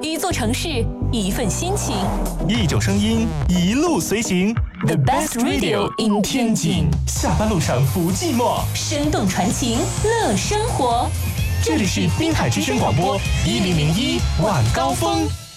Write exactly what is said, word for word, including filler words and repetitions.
一座城市，一份心情， 一种声音，一路随行。 The best radio in 天津， 下班路上不寂寞， 生动传情，乐生活。 这里是滨海之声广播一零零一晚高峰。